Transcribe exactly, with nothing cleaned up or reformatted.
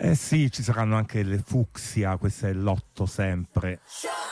Eh sì, ci saranno anche le fucsia, questo è l'otto sempre.